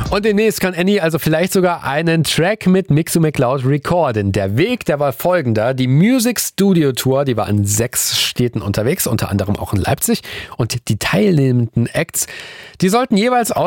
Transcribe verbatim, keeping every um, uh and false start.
Und demnächst kann Annie also vielleicht sogar einen Track mit Mixo McLeod recorden. Der Weg, der war folgender. Die Music Studio Tour, die war in sechs Städten unterwegs, unter anderem auch in Leipzig. Und die teilnehmenden Acts, die sollten jeweils aus